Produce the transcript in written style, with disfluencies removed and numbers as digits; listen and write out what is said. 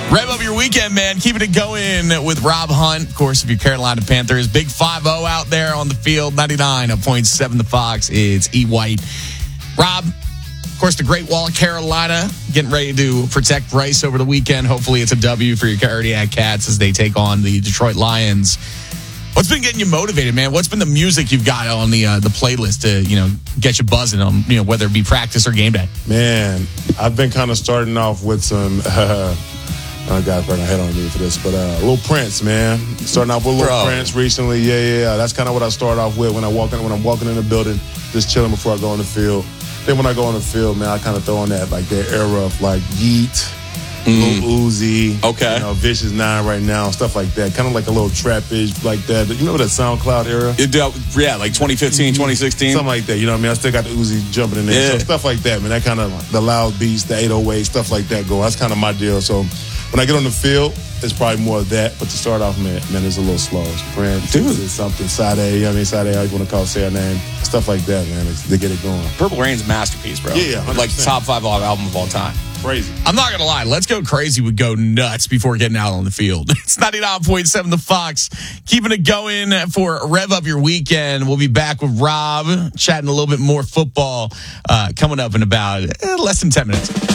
Rev up your weekend, man. Keeping it going with Rob Hunt, of course, of your Carolina Panthers. Big 5-0 out there on the field. 99.7 The Fox. It's E. White. Rob, of course, the Great Wall of Carolina getting ready to protect Bryce over the weekend. Hopefully it's a W for your Cardiac Cats as they take on the Detroit Lions. What's been getting you motivated, man? What's been the music you've got on the playlist to, get you buzzing on, whether it be practice or game day? Man, I've been kind of starting off with some... I got my head on me for this, but Lil Prince, man. Starting off with Lil Prince recently. Yeah. That's kind of what I start off with when I'm walking in the building, just chilling before I go on the field. Then when I go on the field, man, I kind of throw on that era of like Yeet, Lil Uzi, Vicious 9 right now, stuff like that. Kind of like a little trap-ish like that. You remember that SoundCloud era? Yeah, like 2015, 2016. Something like that, you know what I mean? I still got the Uzi jumping in there. Yeah. So stuff like that, man. That kind of, the loud beats, the 808, stuff like that go. That's kind of my deal. So when I get on the field, it's probably more of that. But to start off, man, it's a little slow. It's Prince, it's something, Sade, Sade, how you want to call, say her name. Stuff like that, man, to get it going. Purple Rain's a masterpiece, bro. Yeah, 100%. Like top 5 album of all time. Crazy. I'm not going to lie. Let's Go Crazy would go nuts before getting out on the field. It's 99.7 The Fox. Keeping it going for Rev Up Your Weekend. We'll be back with Rob, chatting a little bit more football coming up in about less than 10 minutes.